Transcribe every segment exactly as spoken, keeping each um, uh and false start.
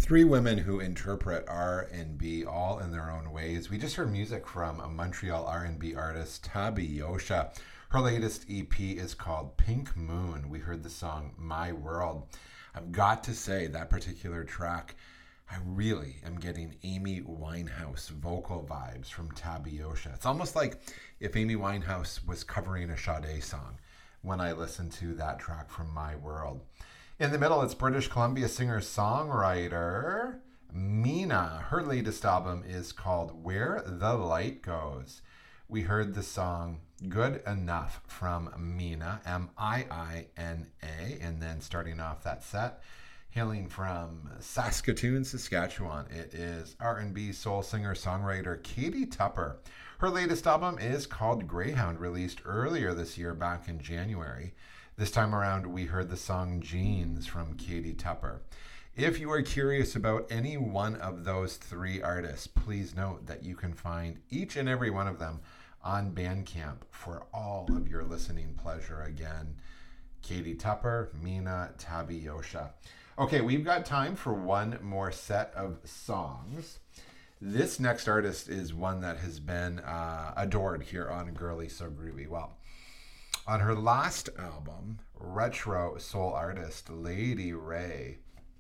Three women who interpret R and B all in their own ways. We just heard music from a Montreal R and B artist, Tabi Yosha. Her latest E P is called Pink Moon. We heard the song My World. I've got to say, that particular track, I really am getting Amy Winehouse vocal vibes from Tabi Yosha. It's almost like if Amy Winehouse was covering a Sade song when I listen to that track from My World. In the middle, it's British Columbia singer-songwriter Mina. Her latest album is called Where the Light Goes. We heard the song Good Enough from Mina, M I I N A, and then starting off that set, hailing from Saskatoon, Saskatchewan, it is R and B soul singer-songwriter Katie Tupper. Her latest album is called Greyhound, released earlier this year, back in January. This time around, we heard the song Jeans from Katie Tupper. If you are curious about any one of those three artists, please note that you can find each and every one of them on Bandcamp for all of your listening pleasure. Again, Katie Tupper, Mina, Tabi Yosha. Okay, we've got time for one more set of songs. This next artist is one that has been uh, adored here on Girly So Groovy. Well, on her last album, retro soul artist Lady Ray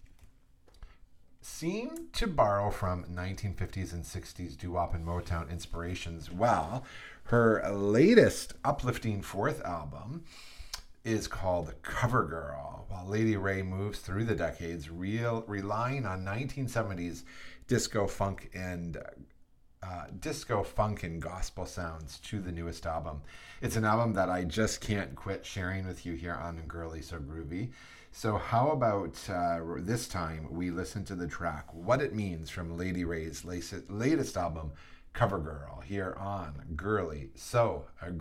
seemed to borrow from nineteen fifties and sixties doo-wop and Motown inspirations. Well, her latest uplifting fourth album is called Cover Girl, while Lady Ray moves through the decades, real, relying on nineteen seventies disco funk and uh, disco funk and gospel sounds to the newest album. It's an album that I just can't quit sharing with you here on Girly So Groovy. So how about uh, this time we listen to the track What It Means from Lady Ray's latest album, Cover Girl, here on Girly So Groovy.